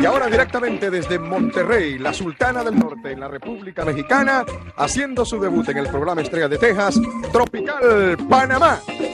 Y ahora directamente desde Monterrey, la Sultana del Norte, en la República Mexicana, haciendo su debut en el programa Estrella de Texas, Tropical Panamá.